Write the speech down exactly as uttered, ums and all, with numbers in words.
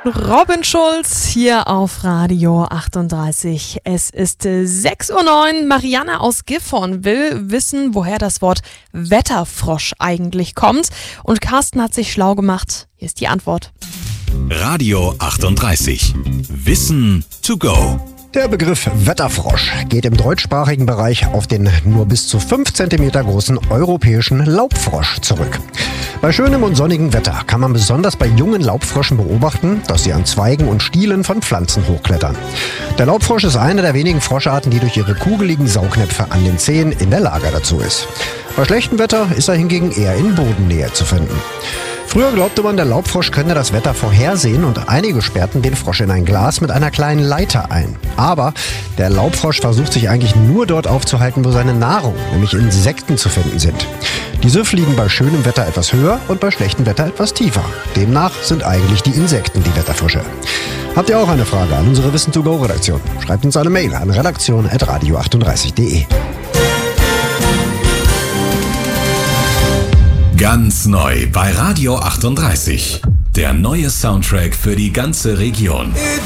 Robin Schulz hier auf Radio achtunddreißig. Es ist sechs Uhr neun. Marianne aus Gifhorn will wissen, woher das Wort Wetterfrosch eigentlich kommt. Und Carsten hat sich schlau gemacht. Hier ist die Antwort. Radio achtunddreißig. Wissen to go. Der Begriff Wetterfrosch geht im deutschsprachigen Bereich auf den nur bis zu fünf Zentimeter großen europäischen Laubfrosch zurück. Bei schönem und sonnigem Wetter kann man besonders bei jungen Laubfröschen beobachten, dass sie an Zweigen und Stielen von Pflanzen hochklettern. Der Laubfrosch ist eine der wenigen Froscharten, die durch ihre kugeligen Saugnäpfe an den Zehen in der Lage dazu ist. Bei schlechtem Wetter ist er hingegen eher in Bodennähe zu finden. Früher glaubte man, der Laubfrosch könne das Wetter vorhersehen und einige sperrten den Frosch in ein Glas mit einer kleinen Leiter ein. Aber der Laubfrosch versucht sich eigentlich nur dort aufzuhalten, wo seine Nahrung, nämlich Insekten, zu finden sind. Diese fliegen bei schönem Wetter etwas höher und bei schlechtem Wetter etwas tiefer. Demnach sind eigentlich die Insekten die Wetterfrösche. Habt ihr auch eine Frage an unsere Wissen to go Redaktion? Schreibt uns eine Mail an redaktion at radio achtunddreißig punkt de. Ganz neu bei Radio achtunddreißig. Der neue Soundtrack für die ganze Region.